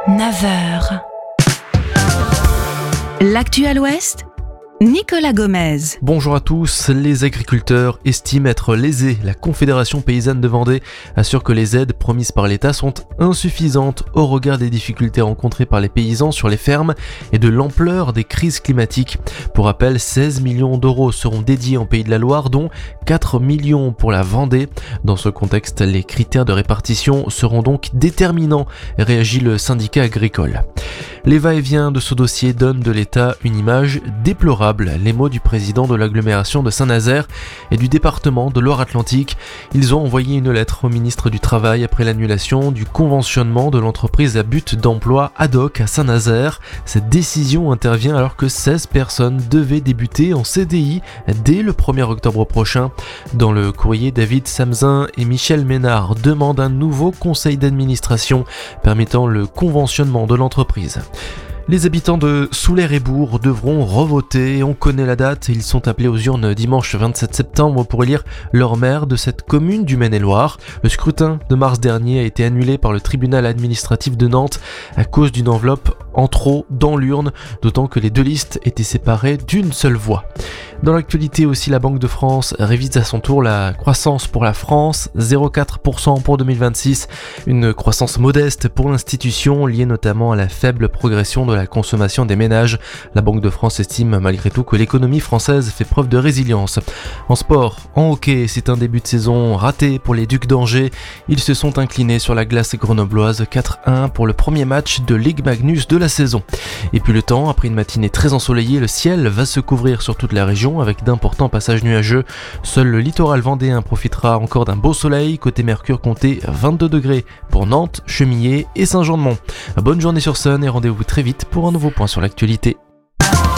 9h. L'actu à l'Ouest, Nicolas Gomez. Bonjour à tous, les agriculteurs estiment être lésés. La Confédération paysanne de Vendée assure que les aides promises par l'État sont insuffisantes au regard des difficultés rencontrées par les paysans sur les fermes et de l'ampleur des crises climatiques. Pour rappel, 16 millions d'euros seront dédiés en Pays de la Loire, dont 4 millions pour la Vendée. Dans ce contexte, les critères de répartition seront donc déterminants, réagit le syndicat agricole. Les va-et-vient de ce dossier donnent de l'État une image déplorable. Les mots du président de l'agglomération de Saint-Nazaire et du département de Loire-Atlantique. Ils ont envoyé une lettre au ministre du Travail après l'annulation du conventionnement de l'entreprise à but d'emploi Haddock à Saint-Nazaire. Cette décision intervient alors que 16 personnes devaient débuter en CDI dès le 1er octobre prochain. Dans le courrier, David Samzin et Michel Ménard demandent un nouveau conseil d'administration permettant le conventionnement de l'entreprise. Les habitants de Soulaire-et-Bourg devront revoter, on connaît la date, ils sont appelés aux urnes dimanche 27 septembre pour élire leur maire de cette commune du Maine-et-Loire. Le scrutin de mars dernier a été annulé par le tribunal administratif de Nantes à cause d'une enveloppe en trop dans l'urne, d'autant que les deux listes étaient séparées d'une seule voix. Dans l'actualité aussi, la Banque de France révise à son tour la croissance pour la France, 0,4% pour 2026, une croissance modeste pour l'institution liée notamment à la faible progression de la consommation des ménages. La Banque de France estime malgré tout que l'économie française fait preuve de résilience. En sport, en hockey, c'est un début de saison raté pour les Ducs d'Angers. Ils se sont inclinés sur la glace grenobloise 4-1 pour le premier match de Ligue Magnus de la saison. Et puis le temps, après une matinée très ensoleillée, le ciel va se couvrir sur toute la région avec d'importants passages nuageux. Seul le littoral vendéen profitera encore d'un beau soleil. Côté Mercure, comptez 22 degrés pour Nantes, Chemillé et Saint-Jean-de-Mont. Bonne journée sur Sun et rendez-vous très vite pour un nouveau point sur l'actualité.